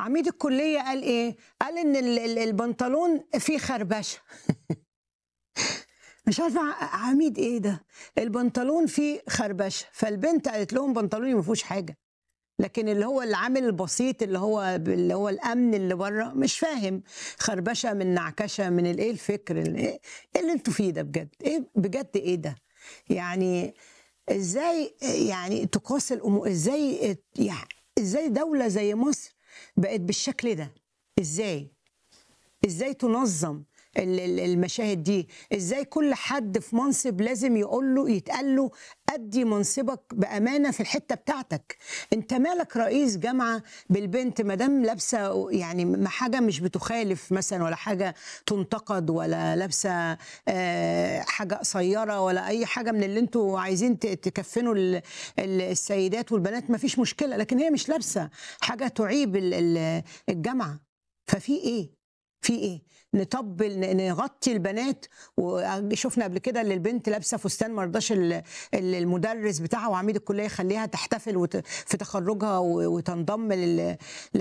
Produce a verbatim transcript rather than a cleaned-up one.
وعميد الكلية قال إيه؟ قال إن ال- ال- البنطلون فيه خربشة. مش عارفة ع- عميد إيه ده؟ البنطلون فيه خربشة، فالبنت قالت لهم بنطلوني ما فيهوش حاجة. لكن اللي هو العامل البسيط اللي هو اللي هو الامن اللي بره مش فاهم خربشه من نعكشه من الايه الفكر اللي ايه اللي انتوا فيه ده بجد ايه بجد ايه ده يعني ازاي يعني تقاس الامور ازاي يعني ازاي دوله زي مصر بقت بالشكل ده ازاي ازاي تنظم ال- ال- المشاهد دي ازاي كل حد في منصب لازم يقول له يتقال له ادي منصبك بامانه في الحته بتاعتك. انت مالك رئيس جامعه بالبنت ما دام لابسه يعني ما حاجه مش بتخالف مثلا ولا حاجه تنتقد ولا لابسه آه، حاجه قصيره ولا اي حاجه من اللي انتوا عايزين ت- تكفنوا ال- ال- السيدات والبنات ما فيش مشكله، لكن هي مش لابسه حاجه تعيب ال- ال- الجامعه. ففي ايه في ايه نطبل ن- نغطي البنات. وشفنا قبل كده اللي البنت لابسه فستان ما رضاش ال- ال- المدرس بتاعها وعميد الكليه يخليها تحتفل وت- في تخرجها و- وتنضم لل